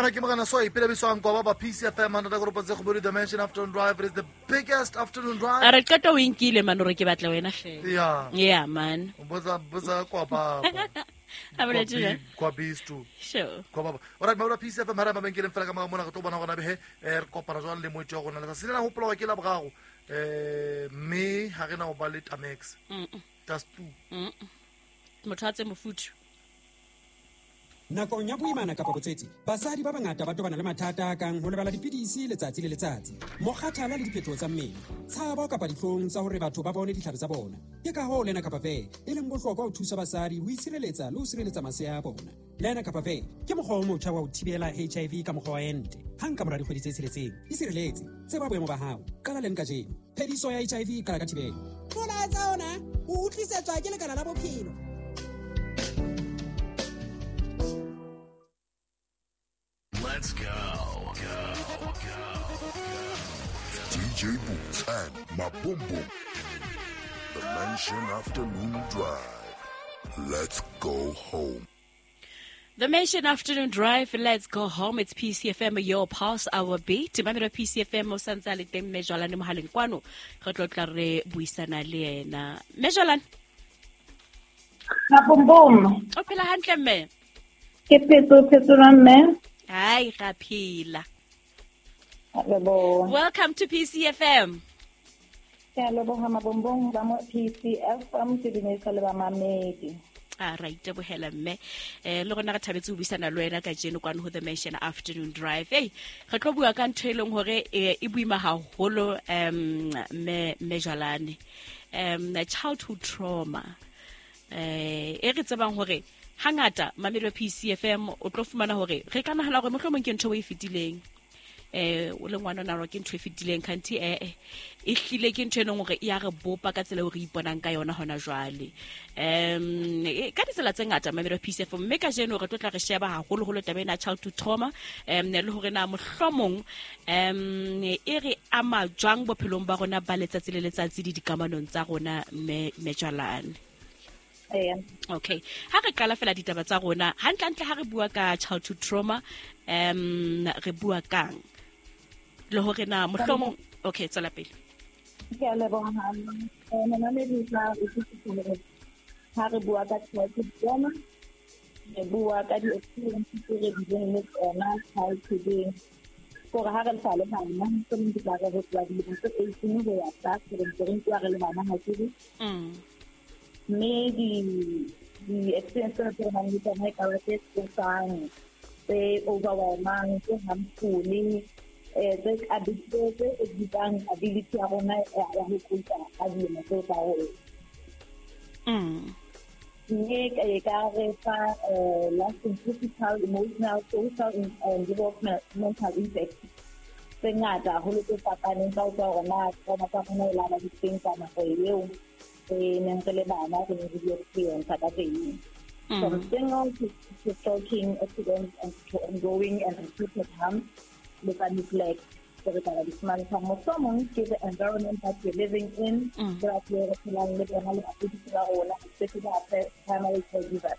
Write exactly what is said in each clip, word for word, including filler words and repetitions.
ana ke mogana so ipele biswang kwa ba P C F M under group tse go bodi Dimension Afternoon Drive. It is the biggest afternoon drive. Are qeta o inkile man re ke batla wena fe. Yeah. Yeah man. Boza boza kwa ba. Abele tjena. Kwa bis too. Sure. Kwa ba. Ora ba P C F M mara ba benkele fela ka mona go to bona gona be he er kopana jwa le mo tjo gona la se lena hopolo ke la bogago. Eh me ha rena o ba le Tamex. Mm. That's two. Mm. Mothatse mofutu. Nakong ya boimana kapa botsetsi basadi ba bangata ba tobana le mathata kang ho lebala dipidisi letsatsi le letsatsi mokgathala le diphetoho tsa mmele tshaba kapa ditlhong tsa hore batho ba bone ditlhabi tsa bona ke ka ho lena kapa ve e leng bohlokwa ho thusa basadi ho itshireletsa le ho sireletsa masea a bona lena kapa ve ke mokgwa o motjha wa ho thibela H I V ka mokgwa wa ente hang ka mora dikgwedi tse tsheletseng e sireletse tseba boemo ba hao kala lena ka jeno phediso ya H I V kala ka thibelo thola tsa ona o utlisetswa ke lekala la bophelo. Let's go, go, go, go. D J Boots and Mapumbo. The Mansion Afternoon Drive. Let's go home. The Mansion Afternoon Drive, let's go home. It's P C F M, your pulse, our beat. Mamelo P C F M o santsa le teng Mejolan le mohaleng kwano. Re tlotla re buisana le ena. Mejolan. Mapumbo. O phela hantle mme. Ke phetso phetso la mme. Hai gaphila. Lebo. Welcome to P C F M. Ya lebo ha mabombong ba mo P C F M ke dinesa le ba mamedi. Ah right bo hela mme. Eh le gona ga thabetse o buisana le wena ka jeno kwana ho the Mansion Afternoon Drive. Hey, re tlo bua ka ntho eleng hore e buima haholo um me Mejalane. Um childhood trauma. Eh e re tsebang hore hangata mamelo P C F M o tlo fumana hore re kana hala hore mohlomong ke ntho o e fetileng eh o le ngwana na re ke ntho e fetileng kanthi eh e hlile ke ntho eneng hore ya re bopa ka tsela o re iponang ka yona hona jwale um ka ditsela tse ngata mamelo P C F M mme ka jeno re tlotla re sheba haholo holo tabena childhood trauma um le hore na mohlomong um e re ama jwang bophelong ba rona ba letsatsi le letsatsi di dikamanong tsa rona me Mejalane. Yeah. Okay. Ha re qala fela ditaba tsa rona, hantlentle ha re bua ka childhood trauma, um re bua kang. Le hore na mohlomong okay, tsala pele. Ke a leboha haholo. Eh nna le ditla e tsitse ha re bua ka childhood trauma, re bua ka di experiences tse re di beng le tsona childhood. Gore ha re sa le bana, ke mo ditla re bua di beng tse eighteen go ya tsa re re tswa re le bana ha ke di. Mm. Maybe the experience of the man with the make our test sign, they overwhelming, they harmful, eh, they addicted, they done ability of one who could have you know, so Mm. make a car, uh, lasting physical, emotional, social, and development, mental effects. Thing that a whole lot of happening out or not, or not happening a lot of things for you. Nang telebana kung video experience sa dati. From single to, to stalking, accidents, and to ongoing and repeated harm, they can neglect. So we can dismantle some of someone to the environment that we're living in, so that we're living with a lot of people or especially our primary caregivers.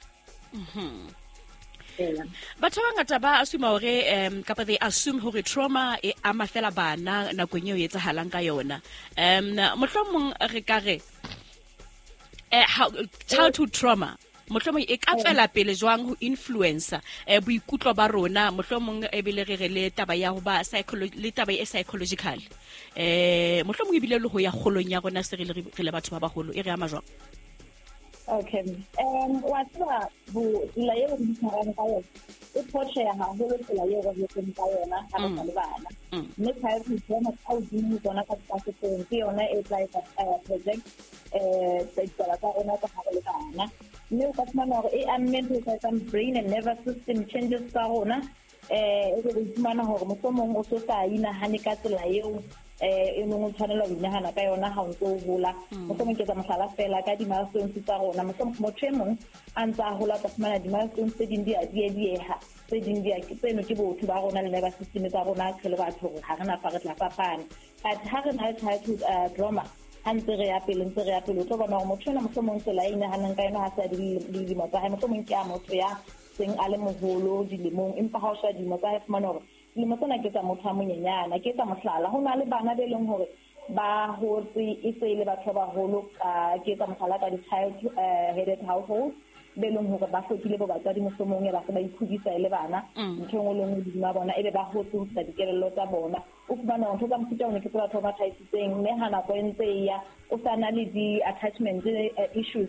Batho ba ngata ba assume hore um kapa they assume hore trauma e ama fela bana nakong eo etsahalang ka yona um mohlomong re ka re eh childhood trauma mohlomong e ka tswela pele jwang ho influencer eh boikutlo ba rona mohlomong e bile re re le taba ya ho ba psychology le taba e psychological eh mohlomong e bile le ho ya kgolong ya rona se re le re le batho ba baholo e re ama jwang. Okay. Um, what's that? Bu layer of the current it portray a whole layer of the current and a Miss Harris is one of our being on a capacity on a like a project, uh, on a Havana. New customer or a mental some brain and nervous system changes Sarona. It is man or Musomon also in a Hanikat layer. Eh mo channel of inahana kayo na haunto hula mo kung kita masala fela ka di milestone sa rona mo mo tremon anta hula tas mana di milestone se din dia dia dia ha se din dia ke tseno ke botho ba rona le ba system tsa rona ke le batho ha rena paret la papane but ha rena childhood trauma ante re ya pele ntse re ya pele to ba mo mo tsena mo mo tsela ina hanan kayo na sa di di mo ba mo mo ke a mo ya seng a le moholo dilemong empa ha o sha di mo tsa fumana hore dilemo tsena ke tsa motho a monyenyana ke tsa mohlala ho na le bana be leng hore ba hotse e se ile batho ba holo ka ke tsa mohlala ka di-child headed household be leng hore ba hlokile bo batswadi mohlomong ya ba se ba ikhudisa ile bana ntho e nngwe le nngwe di bona ebe ba hotse ho tsa dikelello tsa bona o fumana ntho tsa mofuta o ne ke tsa batho ba thaisitseng mme ha nako e ntse e ya o sana le di-attachment issues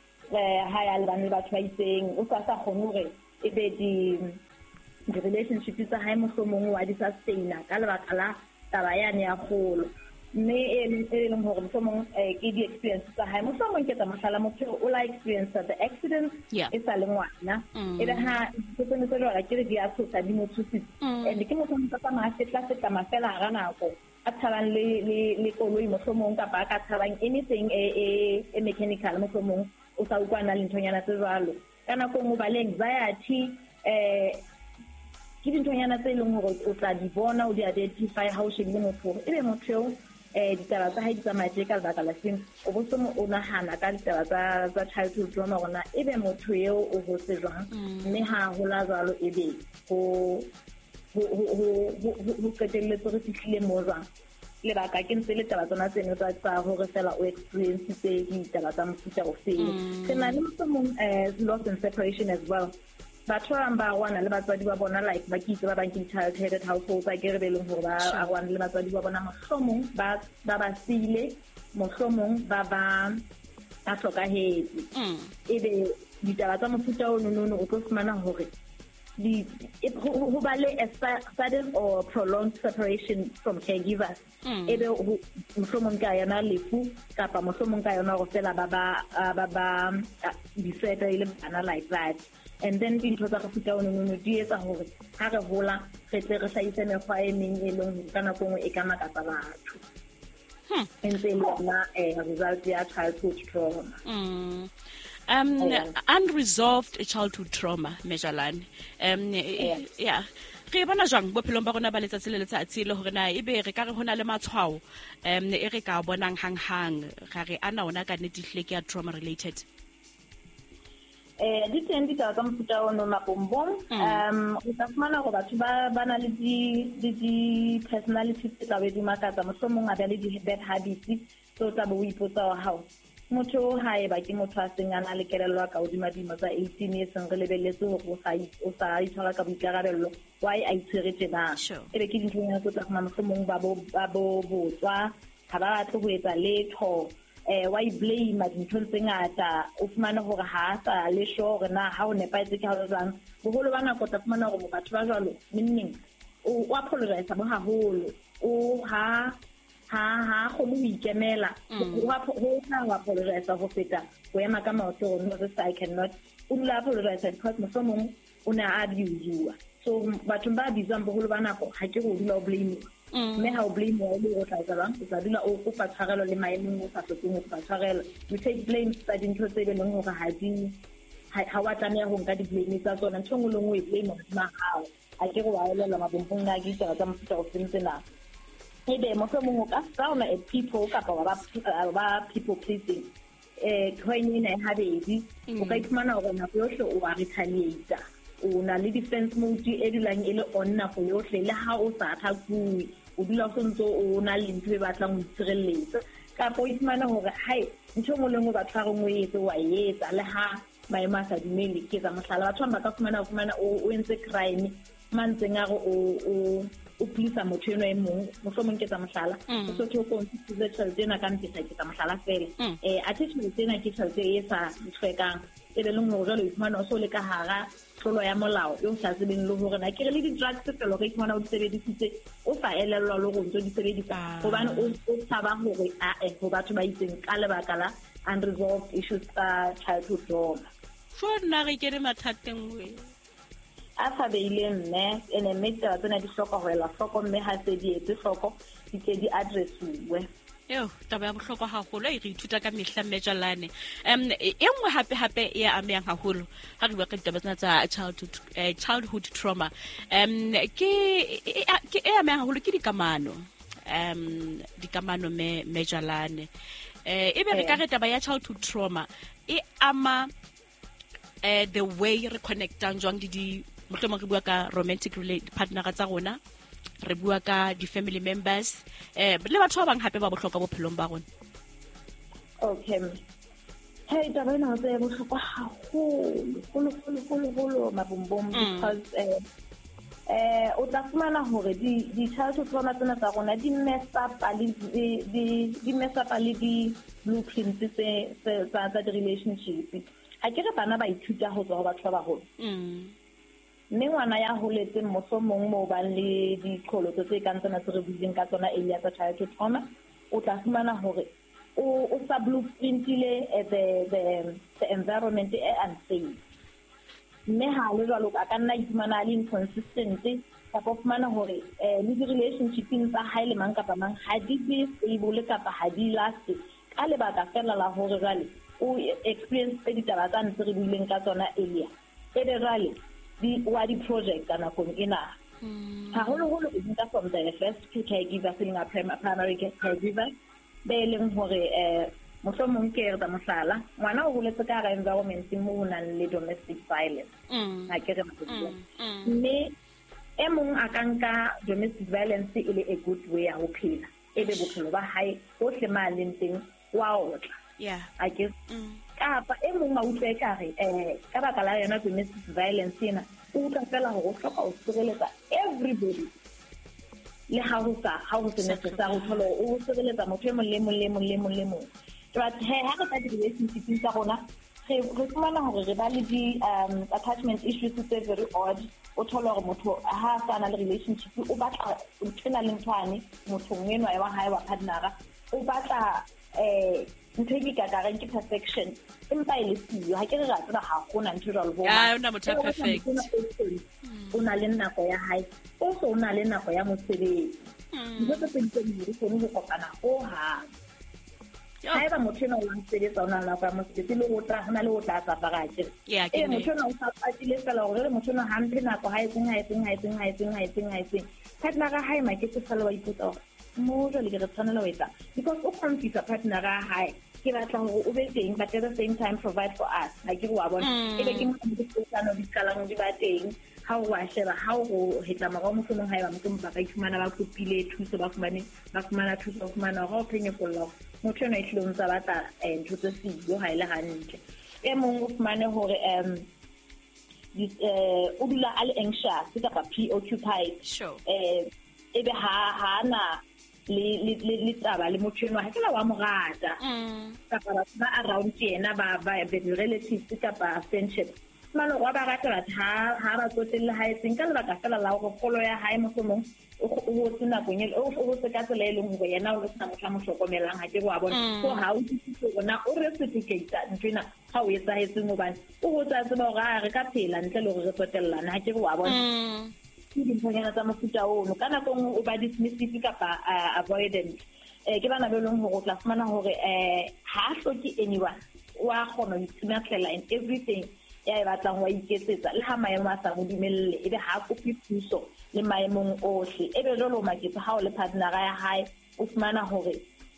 ha ya le bana le batho ba itseng o sa sa kgone hore ebe di di-relationship tsa hae mohlomong wa di sustaina ka lebaka la taba yane ya kgolo mme e leng hore mohlomong ke di-experience tsa hae mohlomong ke tsa mohlala motho o la experience the accident e sa le ngwana e le ha ke tsone tse jwala ke re di a tshosa di mo thusitse and ke motho o tsa ma fetla fetla mafela ga nako a tshabang le le le koloi mohlomong kapa ka tshabang anything e e mechanical mohlomong o sa ukwana le nthonyana tse jwalo kana go mo ba le anxiety eh ke dinthonyana tse leng hore o tla di bona o di identify ha o shebile motho ebe motho eh ditaba tsa hae di tsamaya ka lebaka la seng o botse mo o nahana ka ditaba tsa tsa childhood trauma gona ebe motho eo o hotse jwang mme ha ho la jwalo ebe ho ho ho ho qetelletse re fihlile mo jwang lebaka ke ntse le taba tsona tseno tsa tsa hore fela o experience tse ditaba tsa mofuta o feng ke na le mohlomong loss and separation as well batho ba ba wana le batswadi ba bona like ba kitse ba bank child headed household ba gere be leng hore ba a wana le batswadi ba bona mohlomong ba ba ba sile mohlomong ba ba a hlokahetse ebe ditaba tsa mofuta o nono o tlo fumana hore di ho ba le a sudden or prolonged separation from caregivers ebe mohlomong ka yana lefu kapa mohlomong ka yana go fela ba ba ba ba diseta ile bana like that and then dintho tsa go futa ono no di etsa hore ha re hola re tle re hlaise mekgwa e meng e leng kana gongwe e ka makatsa batho hm ntse le na eh result ya childhood trauma mm um yeah. Unresolved childhood trauma Mejalane um yeah, yeah. Re bona jang bophelong ba rona ba letsatsi le letsatsi le hore na ebe re ka re hona le matshwao um e re ka bonang hang hang ga re ana ona ka netihle ke ya trauma related eh di teng di tsa mofuta o no mapombong um o tla fumana go batho ba bana le di di personality tsa be di makatsa mohlomong a ba le di bad habits so tsa bo ipotsa ha motho ha e ba ke motho a seng ana le kelello ka odima dimo tsa eighteen years ng re lebelletse go sa o sa itshwara ka boikarabello why a itshweretse ba e be ke dintlong go tla fumana mohlomong ba bo ba bo botswa ha ba batho go etsa letho eh why blame dinthong tse ngata o fumana hore ha sa le sure na ha o nepaetse ke ha o tsang boholo ba nako tla fumana hore batho ba jwalo meaning o apologize ba haholo o ha ha ha go mo ikemela o ha ho ha apologize go feta go ema ka maoto no the I cannot o la apologize because mohlomong o na abuse so batho ba bizang boholo ba nako ha ke go dula o blame mme ha o blame o le o tla tsaba o tla dula o kopa tshwarelo le maemong o sa hlokeng go tshwarelo you take blame tsa dintho tse be leng hore ha di ha wa tlameha ho nka di blame tsa tsona ntho ngwe le ngwe e blame ma hao a ke go wa elela mabompong na ke tsa tsa mofuta o fentse na ebe mohlomong o ka sauna at people kapa ba ba people pleasing eh tshwenye na ha bedi o ka iphumana hore na yohle o a retaliate o na le defense mode e dilang e le onna go yohle le ha o sa tha bui o dula go ntse o na le ntwe ba tlang go itshireletsa ka po iphumana hore hai ntho mo lengwe ba tshware ngwe etse wa etsa le ha maema sa dimeli ke tsa mohlala batho ba ka fumana o fumana o entse crime mantseng a go o o o plisa motho eno e mong mohlomong ke tsa mohlala o so ke go ntse tshwetse na ka mpisa ke tsa mohlala fela eh attachment tsena ke tshwetse e sa tshwekang e be leng hore jalo iphumana o so le ka hara tlolo ya molao yo sa tsebeng le hore na ke re le di drugs fela re iphumana o sebedisitse o fa elellwa le go ntse di sebedisa gobane o tsaba hore a e go batho ba itseng ka lebaka la unresolved issues tsa childhood trauma so nna re ke re mathateng we a sa beile mme ene mme tsa tsena di hloka ho ela hloko mme ha se di etse hloko di ke di addressiwe yo taba ya bohlokwa haholo e re ithuta ka mehla Mejalane um e nngwe hape hape ya amehang haholo ha re bua ka ditaba tsena tsa childhood childhood trauma um ke ke e amehang haholo ke dikamano um dikamano me Mejalane eh e be re ka re taba ya childhood trauma e ama uh, the way re connectang jwang di di mohlomong re bua ka romantic relate partner tsa rona re bua ka di family members eh le batho ba bang hape ba bohlokwa bophelong ba rona. Okay. Hey, taba ena tse bohlokwa haholo holo holo holo holo mabombom because eh eh o tla fumana hore di di childhood trauma tsena tsa rona di mess up ali di di mess up ali di blueprints tse tsa tsa relationship. Ha ke re bana ba ithuta ho tswa ho batho ba baholo. Mm. Mme ngwana ya holetse mohlomong mo ba le diqholotso tse kang tsena tse re buileng ka tsona earlier tsa childhood trauma, o tla fumana hore o o sa blueprintile the the the environment e unsafe. Mme ha le jwalo ka ka nna itumana le inconsistent ka po fumana hore eh le di relationship tsa hae le mang kapa mang ha di be stable kapa ha di last ka le ba ka fela la hore jwale o experience tse ditaba tsa ntse re buileng ka tsona earlier e be jwale di wa di project kana go ina ha holo holo o nka from the first two caregivers in a primary caregiver be leng hore eh mohlomong ke re mosala ngwana o boletse ka ga environment mo o nang le domestic violence ha ke re motho mme e mong a ka nka domestic violence e le a good way ya ho phela e be bophelo ba hae o hle maleng teng wa o tla yeah I guess kapa e mong a utlwe ka re eh ka baka la yona domestic violence ena o tla fela ho hloka o sireletsa everybody le ha ho sa ha ho se necessary ho thola o sireletsa motho e mong le mong le mong le mong le mong but he ha re ka di relationship tsa rona re re fumana hore re ba le di um attachment issues tse very odd o thola hore motho ha sa na le relationship o batla o tsena le ntwane motho ngeno ya wa hae wa partnera o batla eh ntegi ka ka reng ke perfection empa ile siyo ha ke re ra tsena ha gona ntho jalo bo ya una motho perfect o na le nako ya hae o so o na le nako ya mosebetsi ntse tse tse di re kgone go kopana ho ha ha eba motho no lang sebetsa ona la ka mosebetsi le go tla hona le go tla tsa parake ya ke e motho no sa patile fela gore motho no hampe nako ha e tseng ha e tseng ha e tseng ha e tseng ha e tseng ha e tseng partner ga hae ma ke se fela wa ipotsa mo jale ke re tshwanela ho etsa because o confuse partner ga hae ke batla hore o be teng but at the same time provide for us ha ke wa bona e be ke mo ke tsana di kalang di ba teng ha o wa sheba ha o hetla mara mo tsonong ha eba mo tsong ba ka ifumana ba kopile thuso ba fumane ba fumana thuso ba fumana ho phenye kollo motho no itlong tsa batla eh ntho tse siyo ha ile hantle e mong o fumane hore em this eh o dula a le anxious kapa preoccupied sure eh ebe ha ha na le le le taba le motho no ha ke la wa mo rata kapa ba around yena ba ba relatives kapa friendship mano wa ba rata ba ha ha ba tsotelle ha e tseng ka le baka fela la go kolo ya hae mo somong o o tsena gonyele o o se ka tsela ile ngo yena o tsena mo tla mo hlokomelang ha ke go a bona so ha o tsitse bona o re certificate ntwena ha o etsa etse mo bana o go tsa tseba ga re ka phela ntle le gore re tsotellana ha ke go a bona ke dinthonyana tsa mofuta ono kana go o ba dismissive kapa avoidant eh ke bana be leng go tla fumana hore eh ha hloki anyone wa gona itsina tlela in everything ya e batlang wa iketsetsa le ha maemo a sa mo dumelle ebe ha kopi thuso le maemong ohle ebe jolo maketsa ha o le partner ya hae o fumana hore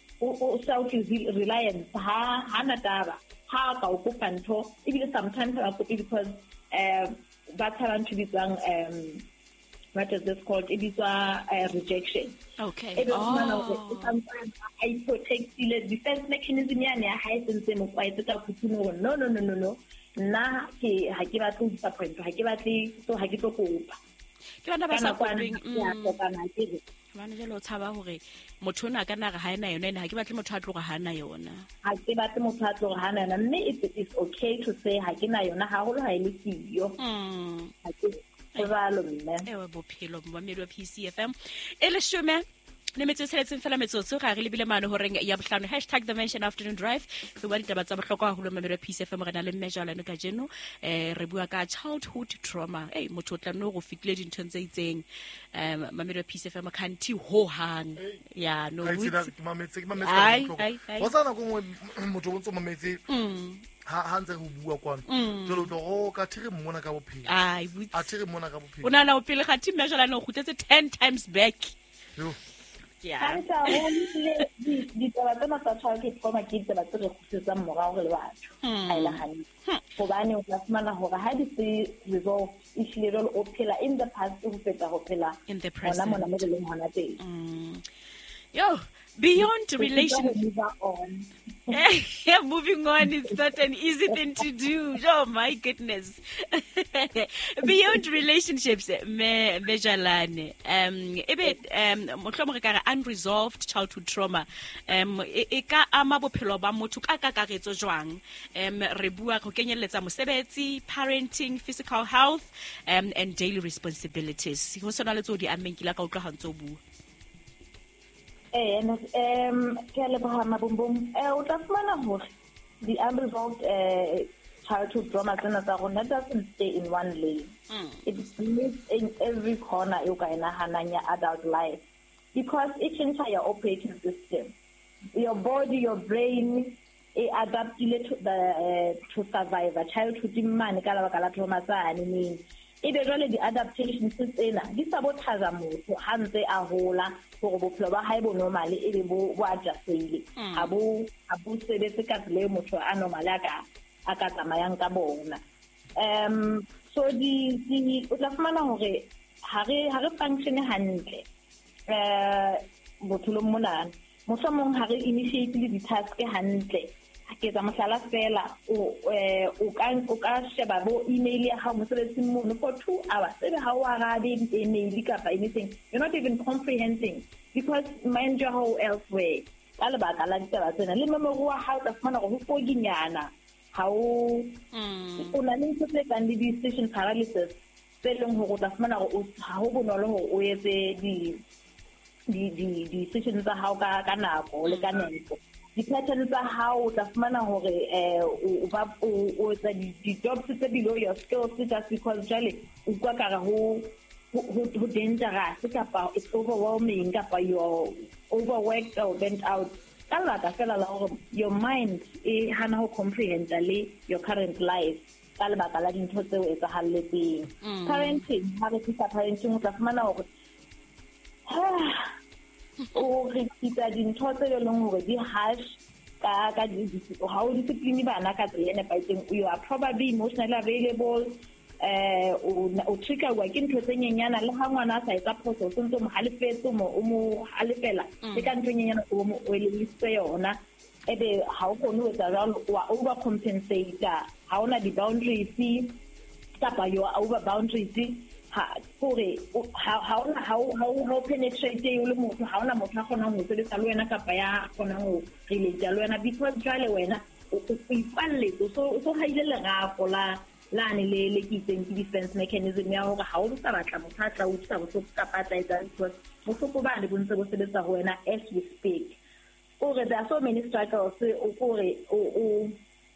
o self reliant ha hana taba ha ka o kopa ntho ebile sometimes ha kopi because eh ba tshwana tshibitsang um what is this called it is a uh, rejection okay ebe o fumana oh hore sometimes I protect the defense mechanism ya ne ha e sentse mo kwaetse ka khutsino no no no no no na ke ha ke batla ho disappoint ha ke batle so ha ke tlo kopa ke bana ba sa kopeng ya kopana ke re bana jalo tshaba hore motho ona ka nna ga haena yona ene ha ke batle motho a tloga hana yona ha ke batle motho a tloga hana yona mme it is okay to say ha ke na yona ha holo ha ile siyo mm ha ke tsalo mme ewe bophelo mmamedi wa P C F M e le shome le metso seletseng fela metsotso ga re lebile mane ho reng ya bohlano hashtag the mention afternoon drive re bua ditaba tsa bohlokwa haholo mmamedi wa P C F M re na le mmejala le ka jeno eh re bua ka childhood trauma eh motho o tla no go fitile dinthong tse itseng um mmamedi wa P C F M kanti ho hang ya no Ka itse ke mametse ke mametse Ai, ka ai, ai. botlhoko. Wa tsana go ngwe motho o ntse mametse mm ha ha ntse go bua kwana jalo tlo go ka thire mmona ka bophelo ai butse a thire mmona ka bophelo ona na o pele ga team mmejala no khutetse ten times back yo Yeah. ha ntse ho le di taba tsena tsa childhood trauma ke tsela tse re khutsetsang morao re le batho ha ile hantle gobane o tla fumana hore ha di se resolve ehlile jwale o phela in the past o feta ho phela In the hona present. mona mo re leng hona teng. Yo, beyond So, relation. we move on. Yeah, moving on is not an easy thing to do. Oh my goodness. Beyond relationships, me me Jalane. Um, ebe um mohlomong ka re unresolved childhood trauma. Um, e e ka ama bophelo ba motho ka kakaretso jwang. Um, re bua go kenyeletsa mosebetsi, parenting, physical health, um, and daily responsibilities. Ho sona le tso di ameng kila ka utlwa ha ntso bua. Eh, and um, ke a leboha Mabombong. Eh, o tla fumana hore the unresolved uh, childhood trauma tsena tsa rona doesn't stay in one lane. It lives in every corner you ka inahanang ya adult life because it changes your operating system. Your body, your brain, it adapted to the uh, to survive a childhood man ka la kala trauma tsa anini. Ebe jwale di adaptations tsena di sabotaza motho ha ntse a hola gore bophelo ba hae bo normal ebe bo bo adjustile ha bo ha bo sebetse ka tsela motho a normal aka aka tsamayang ka bona. Um so di di o tla fumana hore ha re ha re function hantle eh botholong mona mohlomong ha re initiate le di task hantle ke tsa mohlala fela o o ka o ka sheba bo email ya ha mosebetsing mo for two hours ebe ha o arabe email kapa anything you're not even comprehending because mind your whole elsewhere ka le baka la ditaba tsena le memory wa ha o tla fumana go foginyana ha o o na le tse ka di decision paralysis tse leng go tla fumana go ha ho bonolo go o etse di di di decisions tsa ha ka ka nako le ka nako di patterns tsa how tla fumana hore eh o ba o tsa di jobs tse below your skills just because jale o kwa ka ho ho dangerous kapa it's overwhelming kapa you're overworked or burnt out ka la fela la hore your mind e hana ho comprehend le your current life ka lebaka la dintho tseo e tsa halletseng parenting ha re tsa parenting o tla fumana hore o re tsa dintho tse le leng hore di harsh ka ka di ha o discipline bana ka tsela ene paiteng you are probably emotionally available eh o trigger wa ke ntho tse nyenyana le ha ngwana sa etsa phoso tsontso mo halefetse mo o mo halefela ke ka ntho nyenyana o mo o le lise yona ebe ha o kgone ho etsa jalo wa over compensate ha ona di boundaries kapa you are over boundaries ha gore ha ona ha ha penetrate le motho ha ona motho a kgona ho sebetsa le wena kapa ya kgona ho relate le wena because jale wena o ipalle so so ha ile le gago la la ne le le kiteng ke defense mechanism ya hore ha o sa batla motho a tla o tsa bo kapa tsa etsa because bohloko ba ne bo ntse bo sebetsa ho wena as we speak ore there are so many struggles o gore o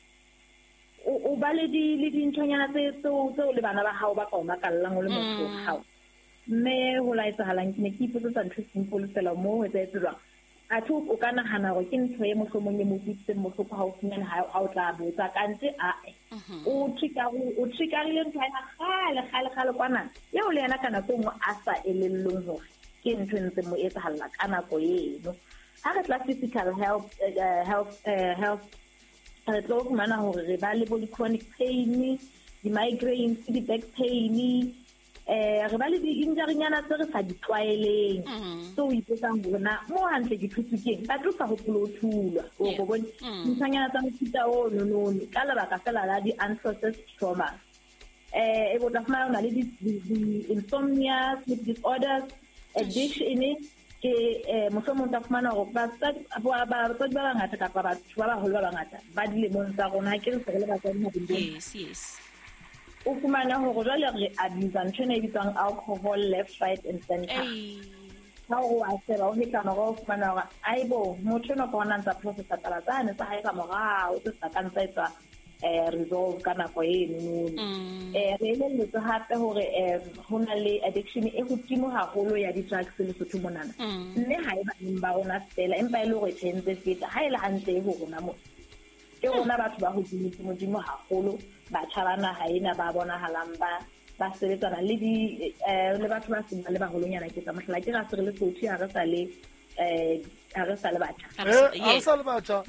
o ba le di le dinthonyana tse tseo tseo le bana ba hao ba ka o makallang o le motho hao mme ho la etsahalang ke ne ke ipotsa ntho simple fela mo etsa etswa a thu o kana hana go ke ntho e mohlomong le motse mohloko ha o funyana ha o tla botsa kante a o trigger o trigger le ntho ya gale gale gale kwana ye o le yana kana go mo asa elellong hore ke ntho ntse mo etsahalla kana go yeno ha re tla physical health health health re tlo fumana hore re ba le bo chronic pain di migraines di back pain eh re ba le di injury nyana tse re sa di twaeleng so o ipotsa bona mo hantle di thutsukeng ba tlo sa go plothulwa o go bona ntshanyana tsa mothuta o no no ka la baka fela la di unprocessed trauma eh e bo tla fumana na le di insomnia sleep disorders addiction ke eh mohlomong tla fumana go ba tsa ba ba ba bangata kapa batho ba baholo ba bangata ba dilemong tsa rona ke re le ba tsana mo bindeng yes yes o fumana go jwale re abuse ntho e bitswang alcohol left right and center ha o a seba o hita mo go fumana ga aibo motho no bona ntsa process tsa tsana tsa hae ka morao o tsa ka ntsa etsa eh resolve kana go eno eh re le le tsa hape hore eh hona le addiction e go timo haholo ya di drugs le sotho monana mme ha e ba ba rona stela empa ile go tshentse feta ha ile hantle ho rona mo ke rona batho ba go dimo modimo haholo ba tšhabana ha ina ba bona halamba ba sebetsana le di eh le batho ba sena le ba holonyana ke tsa mohlala ke ga se re le sotho ya re sa le eh ha re sa le batjha eh ha sa le batjha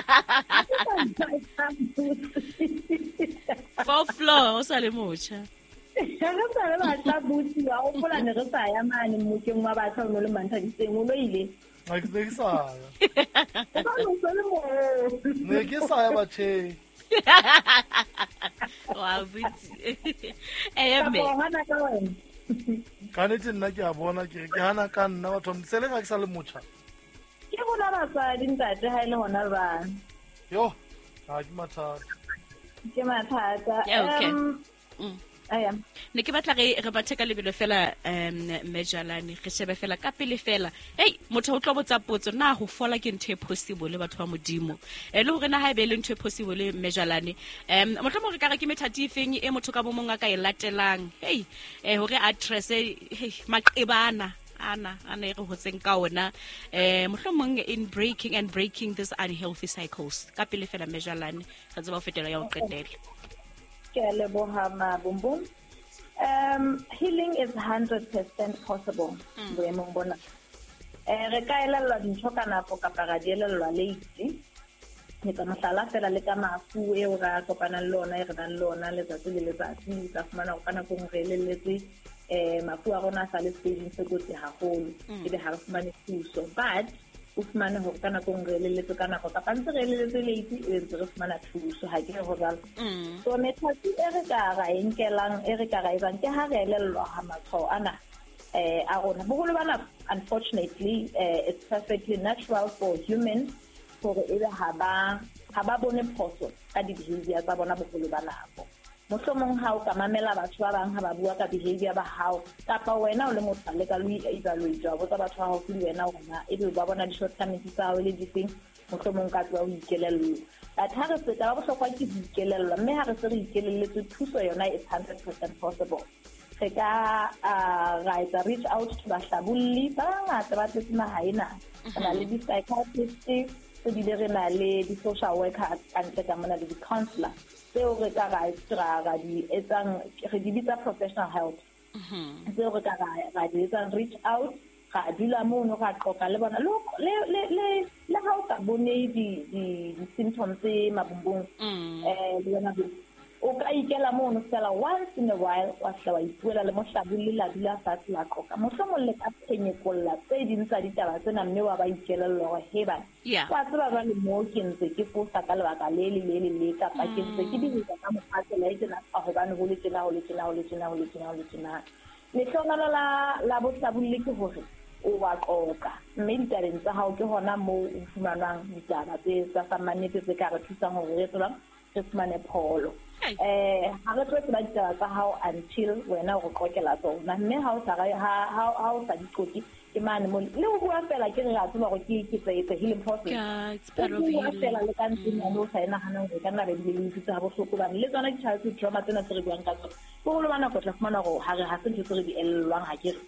four floor o sa le mocha ha re sa le batjha buti wa o pola ne re sa ya mane mokeng wa batjha o no le mantha ditseng o lo ile ha ke se sa ya ba no se le mo ne ke sa ya batjhe wa buti eh me ka hana ka wena ka netse nna ke a bona ke ke hana ka nna batho mtsele ga ke sa le mocha ke bona ba sa dintate ha ile hona ba yo ha ke mathata ke mathata okay um aya ne ke batla re re bathe ka lebelo fela um Mejalane re shebe fela ka pele fela hey motho o tlo botsa potso na ho fola ke ntho e possible batho ba modimo e le hore na ha ebe le ntho e possible Mejalane um motho mo re ka re ke methati feng e motho ka bomong a ka e latelang hey eh hore address hey maqebana ana ana e re hotseng ka ona eh mohlomong in breaking and breaking this unhealthy cycles ka pele fela Mejalane re tseba ho fetela ya o qetela ke le bohama bumbum um healing is one hundred percent possible boemong bona eh re ka elellwa dintho ka nako ka para dielellwa late ne ka masala fela le ka mafu e o ra kopana le lona e re nang lona le tsatsi le letsatsi ka fumana o kana go ngreleletse eh mafu a rona sa le staging se gotse haholo e be ha re fumane thuso but o fumane ho kana go ngreleletse kana go ka pantse re leletse late e ntse re fumana thuso ha ke go jalo so methati e re ka ra enkelang e re ka ra ibang ke ha re elellwa ha matshwao ana eh a rona bogolo bana unfortunately uh, it's perfectly natural for humans for ebe ha ba ha ba bone phoso ka di behavior tsa bona bogolo bana go mohlomong ha o ka mamela batho ba bang ha ba bua ka behavior ba hao kapa wena o le motho le ka lui evaluate wa botsa batho ha o feel wena ona e be ba bona di shortcomings tsa o le di thing mohlomong ka tswa o ikelello but ha re tseka ba bohlokwa ke ikelello mme ha re se re ikelelletse thuso yona is one hundred percent possible re ka ra etsa reach out to bahlabulli ba ngata ba tletse mahaena kana le di psychiatrists se di le re na le di social workers kantle ka mona le di counselor seo re ka ra ra di etsang re di bitsa professional help seo re ka ra di etsang reach out ga dula mono ga qoka le bona le le le le ha o ka bone di di symptoms tse mabumbung eh le bona o ka ikela mono fela once in a while wa tla wa ipuela le mohlabulle la dula fa tla qoka mohlomong le ka phenyekolla tse ding tsa ditaba tsena mme wa ba ikela le gore he ba wa tseba ba le mo ke ntse ke fosa ka lebaka le le le le ka pa ke ntse ke di ka mo phatse la itena a go bana go le tsena go le tsena go le tsena go le tsena go le tsena le tsona la la bohlabulle ke gore o wa qoka mme ditabeng tsa hao ke hona mo o fumanang ditaba tse tsa samanetse tse ka re thusang gore re tsela re fumane pholo eh ha re tlo tsela ditaba tsa hao until wena o qoqela tsona mme ha o sa ha ha o sa diqoki ke mane mo le o bua fela ke re a tseba go ke ke tsa healing process yeah it's part of healing fela le kan tsena no sa ena hana go kana re di le ditsa bo hloko ba le tsona di childhood trauma tsena tse re buang ka tsona go lo bana go tla fumana go ha re ha se ntse re di ellwang ha ke re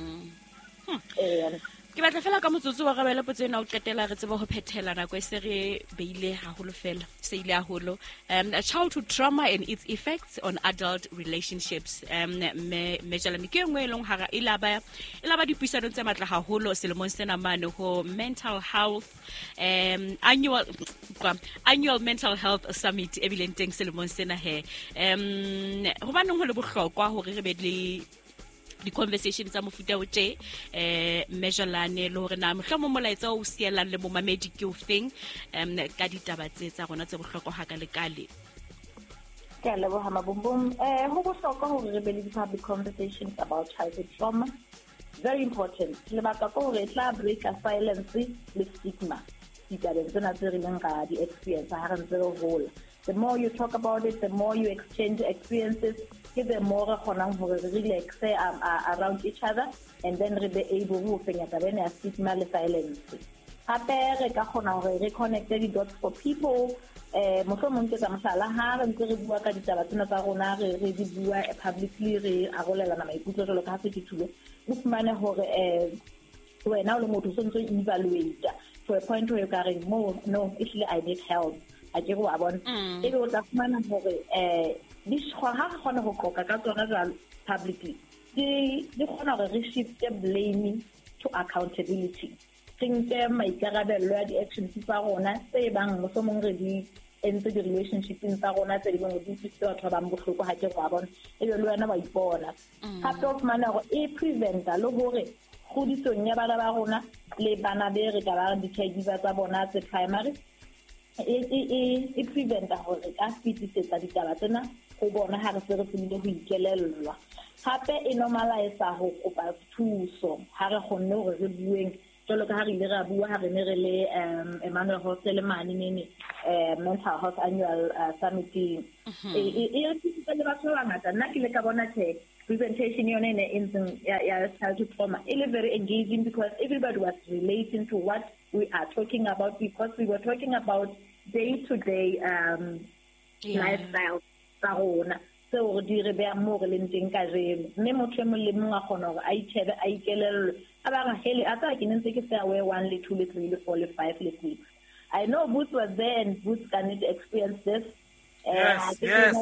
eh ke batla fela ka motsotso wa gabela potsena o qetela re tseba ho phethela nako e se re beile haholo fela se ile haholo um childhood trauma and its effects on adult relationships um me Mejalane ke ngwe long hara ilaba ilaba dipuisano tse matla haholo selemong sena mane ho mental health um annual annual mental health summit e bileng teng selemong sena he um ho baneng ho le bohlokwa hore re be le di conversations tsa mofuta o tse eh Mejalane le hore na mohlomong molaetsa o sielang le mo mamedi ke o feng em ka ditaba tse tsa rona tse bohlokwa ha ka le kale ke le bo hama bumbum eh ho bohlokwa hore re be le public conversations about childhood trauma very important le batla go re tla break a silence le stigma ditabeng tsena tse re leng ga di experience ha re ntse re hola the more you talk about it the more you exchange experiences give them more khonang hore re relax um, uh, around each other and then re be able to fenya tabene ya stigma le silence hape re ka khona hore re connect the dots for people eh mohlomong ke tsa masala ha re ntse re bua ka ditaba tsena tsa rona re re di bua publicly re arolela na maikutlo jalo ka se dithulo o fumane hore eh wena o le motho so ntse evaluate to a point where you carry more no actually I need help a ke go a bona e be o tla fumana hore eh di tshwa ha gona go qoka ka tsona jalo publicly di di gona gore re shift blame to accountability re nke maikarabelo a di-actions tsa rona tse bang mohlomong re di entse di-relationshipeng tsa rona tse di bang di utlwisitse batho ba bang bohloko ha ke wa bona ebe le wena wa ipona hape o fumana hore e preventa le hore kgodisong ya bana ba rona le bana be re ka ba di-caregiver tsa bona tse primary e e e preventa hore ka fetisetsa ditaba tsena go bona ha re se re tsebile go ikelellwa hape e normalize ho kopa thuso ha re kgonne hore re bueng jalo ka ha re ile ra bua ha re ne re le um Emmanuel Hostel mane nene uh, mental health annual uh, summit e e re tsitse le batho ba ngata nna ke le ka bona the presentation yone ne in ya ya childhood trauma it is very engaging because everybody was relating to what we are talking about because we were talking about day to day um yeah. lifestyle tsa rona so re dire be mo re leng teng ka jeno mme motho mo le mongwe a gona gore a itshebe a ikelello a ba ga hele a tsa ke nne ke sa we one le two le three le four le five le six I know Boots was there and Boots can experience this yes yes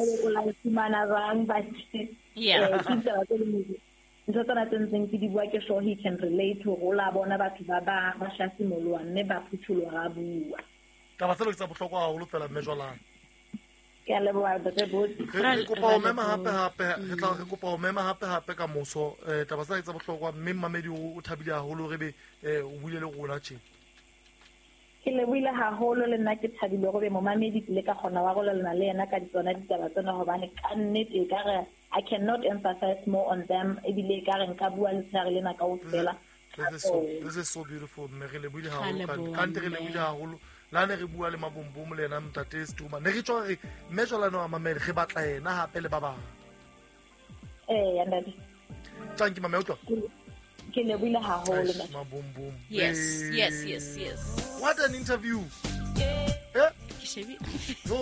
yeah ntho tsena tse ntseng ke di bua ke sure he can relate to rola bona batho ba ba ba shasimolwa mme ba phuthulo ga bua ka ba tselo tsa bohlokwa haholo fela mme jwalang ke a leboha botse botse re kopa o mema hape hape re tla re kopa o mema hape hape ka moso eh taba tsa tsa bohlokwa mme mmamedi o thabile haholo re be o buile le rona tjena ke le buile haholo le nna ke thabile go be momamedi le ka gona wa go lelana le yena ka ditsona ditaba tsena hobane ka nnete ka re I cannot emphasize more on them ebile ka re nka bua le tsare lena ka ofela this is so this is so beautiful mme re le buile haholo ka ntle re le buile haholo la ne re bua le mabombom le yena mtate Stuma ne re tswa re mme jwala no mamele re batla yena hape le ba bang eh ya ndadi thank you mama utlo ke le buile haholo mabombom yes yes yes yes what an interview yeah eh ke shebi no